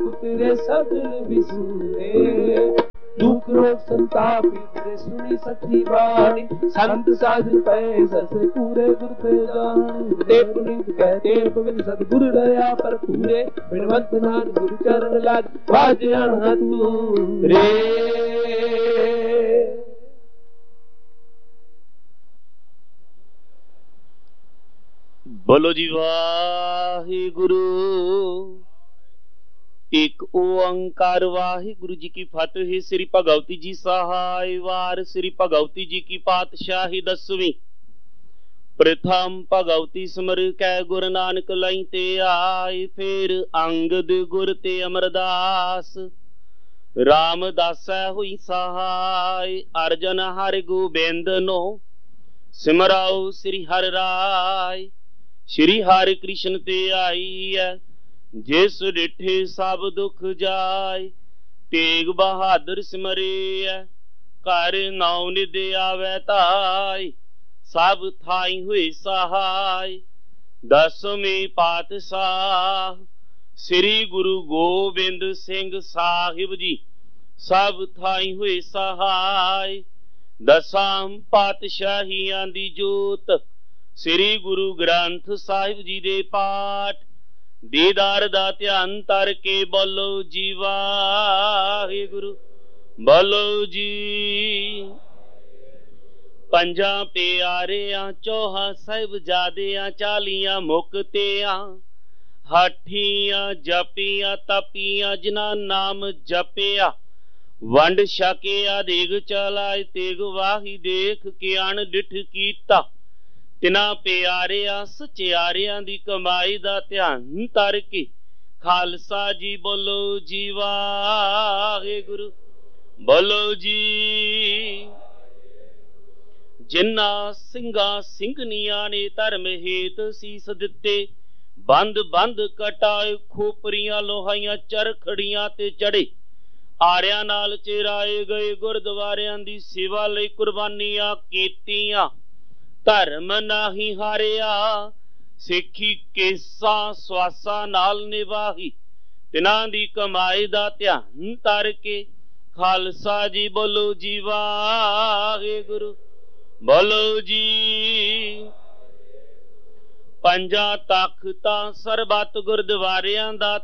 तेरे सजल विसूरे। दुख रोग संताप तेरे सुनी सच्ची बाणी, संत साधु पै ससे पूरे गुर ते जान। ते पुनीत कहते पवित्र सतगुरु दया पर पूरे, बिनवंत नाथ गुरु चरण लाग बाजे अनहतू रे। बोलो जी वाहिगुरु। एक ओंकार वाहिगुरु जी की फतेह। श्री भगवती जी सहाय वार। श्री भगवती जी की पातशाही 10वीं। प्रथम भगवती सिमर कै गुरु नानक लई ते आए, फिर अंगद गुर ते अमरदास। रामदासै हुई सहाय, अर्जन हर गोबिंद नो सिमराओ श्री हर राय। श्री हरि कृष्ण ते आई है, जिस डिठे सब दुख जाय। तेग बहादुर सिमरे है, कर नाउ निद आवे ताय। सब थाई हुए सहाय, 10वें पातशाह श्री गुरु गोबिंद सिंह साहिब जी। सब थाई हुए सहाय, 10 पातशाहियां दी जोत। श्री गुरु ग्रंथ साहिब जी दे पाठ, दीदार दा ध्यान तर के बोलो जी वाहिगुरु। बोलो जी। 5 प्यारियां 4 साहिबजादियां 40 मुक्तियां। हाठियां जपियां तपियां जिन्हां नाम जपिया। वंड छकिया देग चलाए, तेग वाही देख के अण डिठ कीता। तिना प्यारियां सचियारियां दी कमाई दा ध्यान तर के खालसा जी। बोलो जी वाहिगुरु। बोलो जी। जिन्ना सिंगा सिंघनियां ने धर्म हेत सीस दिते, बंद बंद कटाए खोपरियां लोहाइयां चरखड़ियां ते चढ़े। आरियां नाल चेराए गए गुरद्वारियां दी सेवा लई कुर्बानियां कीतियां। धर्म नाही हारिया, सिੱਖੀ केसा स्वासा नाल निभाही। तिन्हां दी कमाई दा ध्यान तर के खालसा जी। बोलो जी वाहिगुरु। बोलो जी। 5 तख्तां सरबत गुरद्वारियां दा